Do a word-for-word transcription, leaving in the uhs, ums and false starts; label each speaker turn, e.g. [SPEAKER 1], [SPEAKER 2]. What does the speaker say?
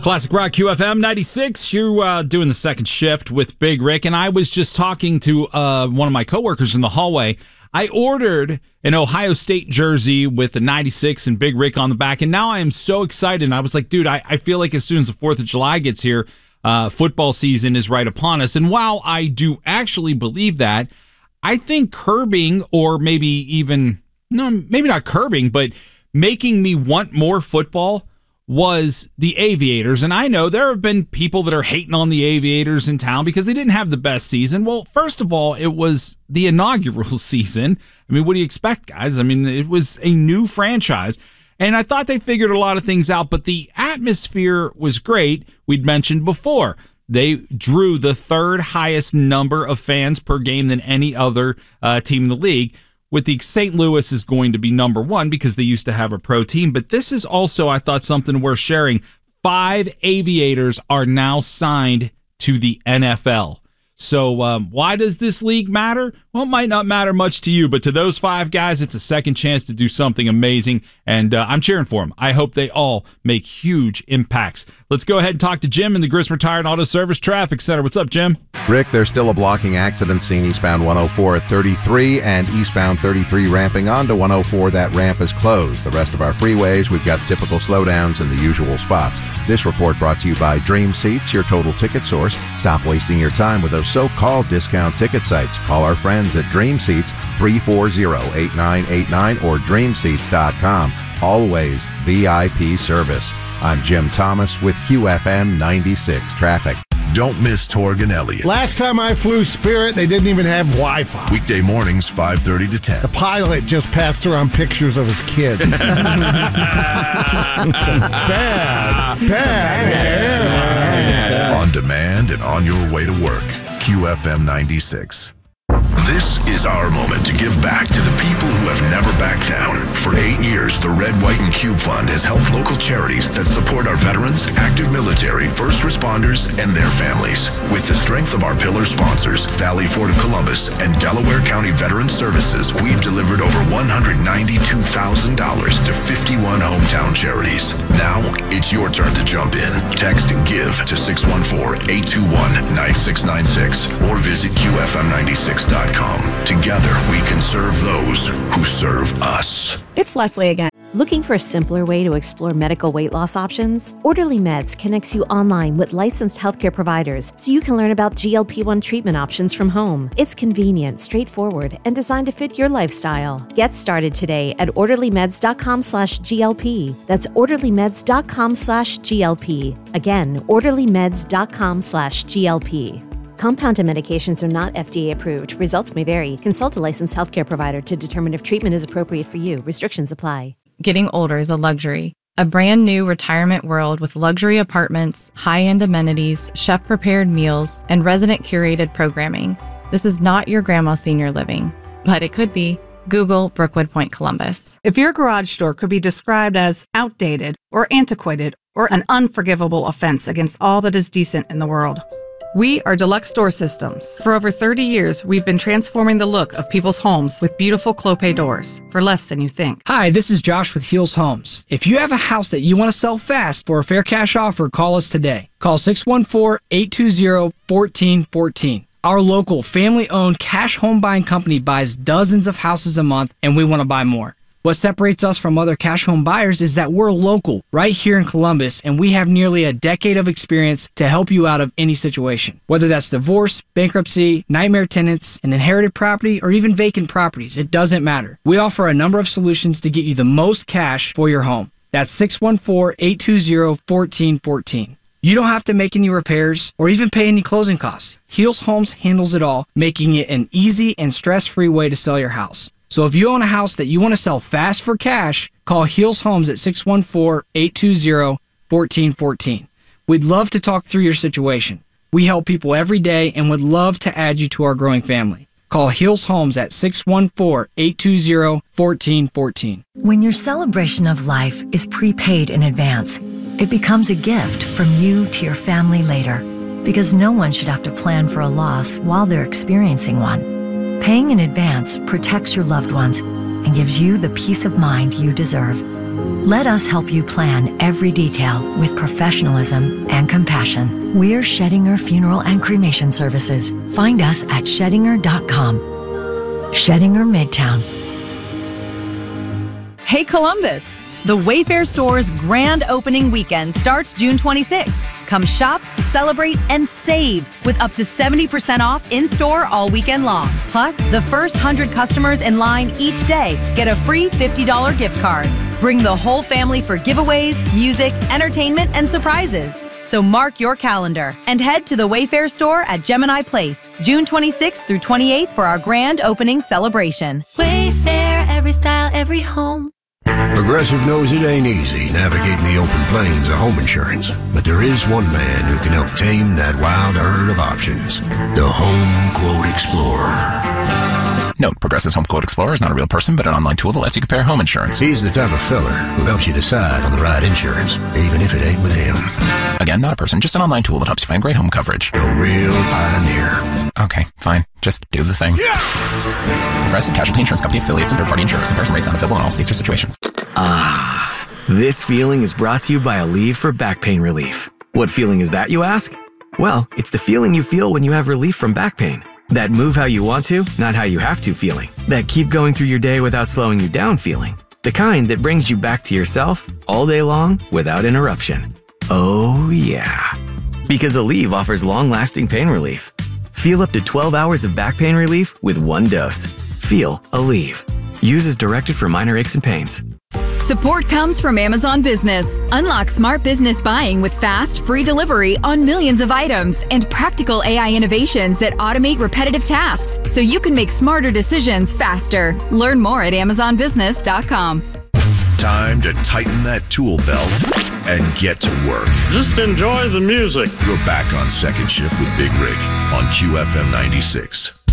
[SPEAKER 1] Classic Rock Q F M ninety-six. You're uh, doing the second shift with Big Rick, and I was just talking to uh, one of my coworkers in the hallway. I ordered an Ohio State jersey with the ninety-six and Big Rick on the back, and now I am so excited. And I was like, dude, I, I feel like as soon as the fourth of July gets here, uh, football season is right upon us. And while I do actually believe that, I think curbing, or maybe even, no, maybe not curbing, but making me want more football was the Aviators. And I know there have been people that are hating on the Aviators in town because they didn't have the best season. Well, first of all, it was the inaugural season. I mean, what do you expect, guys? I mean, it was a new franchise. And I thought they figured a lot of things out, but the atmosphere was great. We'd mentioned before, they drew the third highest number of fans per game than any other uh, team in the league. With the Saint Louis is going to be number one because they used to have a pro team. But this is also, I thought, something worth sharing. Five Aviators are now signed to the N F L. So um, why does this league matter? Well, it might not matter much to you, but to those five guys, it's a second chance to do something amazing, and uh, I'm cheering for them. I hope they all make huge impacts. Let's go ahead and talk to Jim in the Grismer Tire and Auto Service Traffic Center. What's up, Jim?
[SPEAKER 2] Rick, there's still a blocking accident scene eastbound one oh four at thirty-three and eastbound thirty-three ramping onto one oh four. That ramp is closed. The rest of our freeways, we've got typical slowdowns in the usual spots. This report brought to you by Dream Seats, your total ticket source. Stop wasting your time with those so-called discount ticket sites. Call our friends at Dream Seats, three four zero, eight nine eight nine or dream seats dot com. Always V I P service. I'm Jim Thomas with Q F M ninety-six Traffic.
[SPEAKER 3] Don't miss Torg and Elliott.
[SPEAKER 4] Last time I flew Spirit, they didn't even have Wi-Fi.
[SPEAKER 3] Weekday mornings, five thirty to ten.
[SPEAKER 4] The pilot just passed around pictures of his kids. bad, bad, bad.
[SPEAKER 3] On demand and on your way to work. Q F M ninety-six. This is our moment to give back to the people who have never backed down. For eight years, the Red, White, and Cube Fund has helped local charities that support our veterans, active military, first responders, and their families. With the strength of our pillar sponsors, Valley Ford of Columbus and Delaware County Veterans Services, we've delivered over one hundred ninety-two thousand dollars to fifty-one hometown charities. Now, it's your turn to jump in. Text GIVE to six one four, eight two one, nine six nine six or visit Q F M ninety-six dot com. Together, we can serve those who serve us.
[SPEAKER 5] It's Leslie again. Looking for a simpler way to explore medical weight loss options? Orderly Meds connects you online with licensed healthcare providers so you can learn about G L P one treatment options from home. It's convenient, straightforward, and designed to fit your lifestyle. Get started today at orderlymeds.com slash GLP. That's orderlymeds.com slash GLP. Again, orderlymeds.com slash GLP. Compounded medications are not F D A approved. Results may vary. Consult a licensed healthcare provider to determine if treatment is appropriate for you. Restrictions apply.
[SPEAKER 6] Getting older is a luxury. A brand new retirement world with luxury apartments, high-end amenities, chef-prepared meals, and resident-curated programming. This is not your grandma's senior living, but it could be. Google Brookwood Point Columbus.
[SPEAKER 7] If your garage door could be described as outdated or antiquated or an unforgivable offense against all that is decent in the world, we are Deluxe Door Systems. For over thirty years, we've been transforming the look of people's homes with beautiful Clopay doors for less than you think.
[SPEAKER 8] Hi, this is Josh with Heels Homes. If you have a house that you want to sell fast for a fair cash offer, call us today. Call six one four, eight two zero, one four one four. Our local family-owned cash home buying company buys dozens of houses a month, and we want to buy more. What separates us from other cash home buyers is that we're local, right here in Columbus, and we have nearly a decade of experience to help you out of any situation. Whether that's divorce, bankruptcy, nightmare tenants, an inherited property, or even vacant properties, it doesn't matter. We offer a number of solutions to get you the most cash for your home. That's six one four, eight two zero, one four one four. You don't have to make any repairs or even pay any closing costs. Heels Homes handles it all, making it an easy and stress-free way to sell your house. So if you own a house that you want to sell fast for cash, call Heels Homes at six one four, eight two zero, one four one four. We'd love to talk through your situation. We help people every day and would love to add you to our growing family. Call Heels Homes at six one four, eight two zero, one four one four.
[SPEAKER 9] When your celebration of life is prepaid in advance, it becomes a gift from you to your family later, because no one should have to plan for a loss while they're experiencing one. Paying in advance protects your loved ones and gives you the peace of mind you deserve. Let us help you plan every detail with professionalism and compassion. We're Schettinger Funeral and Cremation Services. Find us at Schettinger dot com. Schettinger Midtown.
[SPEAKER 10] Hey Columbus! The Wayfair Store's grand opening weekend starts June twenty-sixth. Come shop, celebrate, and save with up to seventy percent off in-store all weekend long. Plus, the first one hundred customers in line each day get a free fifty dollars gift card. Bring the whole family for giveaways, music, entertainment, and surprises. So mark your calendar and head to the Wayfair Store at Gemini Place, June twenty-sixth through twenty-eighth for our grand opening celebration.
[SPEAKER 11] Wayfair, every style, every home.
[SPEAKER 12] Progressive knows it ain't easy navigating the open plains of home insurance, but there is one man who can help tame that wild herd of options. The Home Quote Explorer.
[SPEAKER 13] Note, Progressive's Home Quote Explorer is not a real person, but an online tool that lets you compare home insurance.
[SPEAKER 12] He's the type of fella who helps you decide on the right insurance, even if it ain't with him.
[SPEAKER 13] Again, not a person, just an online tool that helps you find great home coverage.
[SPEAKER 12] A real pioneer.
[SPEAKER 13] Okay, fine. Just do the thing. Yeah! Progressive Casualty Insurance Company affiliates and third-party insurers. Comparison rates not available in all states or situations.
[SPEAKER 14] Ah, this feeling is brought to you by Aleve for back pain relief. What feeling is that, you ask? Well, it's the feeling you feel when you have relief from back pain. That move how you want to, not how you have to feeling. That keep going through your day without slowing you down feeling. The kind that brings you back to yourself all day long without interruption. Oh yeah. Because Aleve offers long-lasting pain relief. Feel up to twelve hours of back pain relief with one dose. Feel Aleve. Use as directed for minor aches and pains.
[SPEAKER 15] Support comes from Amazon Business. Unlock smart business buying with fast, free delivery on millions of items and practical A I innovations that automate repetitive tasks so you can make smarter decisions faster. Learn more at amazon business dot com.
[SPEAKER 3] Time to tighten that tool belt and get to work.
[SPEAKER 16] Just enjoy the music.
[SPEAKER 3] You're back on Second Shift with Big Rig on Q F M ninety-six.